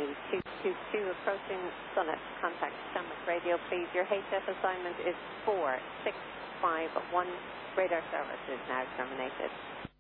Germany 222 approaching Summit. Contact Shamrock Radio, please. Your HF assignment is 4651. Radar service is now terminated.